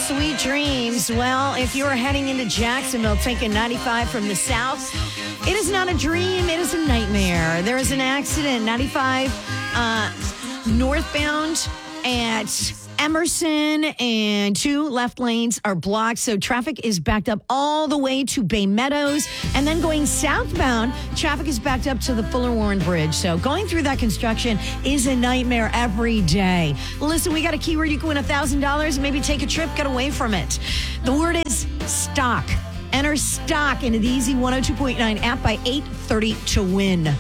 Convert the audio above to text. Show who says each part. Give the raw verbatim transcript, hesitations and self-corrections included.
Speaker 1: Sweet dreams. Well, if you're heading into Jacksonville, taking ninety-five from the south, it is not a dream. It is a nightmare. There is an accident, ninety-five uh, northbound at Emerson, and two left lanes are blocked. So traffic is backed up all the way to Bay Meadows. And then going southbound, traffic is backed up to the Fuller Warren Bridge. So going through that construction is a nightmare every day. Listen, we got a keyword. You can win one thousand dollars. Maybe take a trip, get away from it. The word is stock. Enter stock into the Easy one oh two point nine app by eight thirty to win.